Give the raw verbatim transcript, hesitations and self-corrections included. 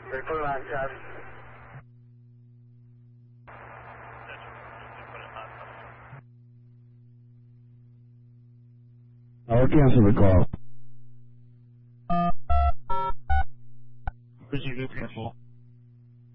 They put it on test. I'll cancel the call. Proceed with cancel.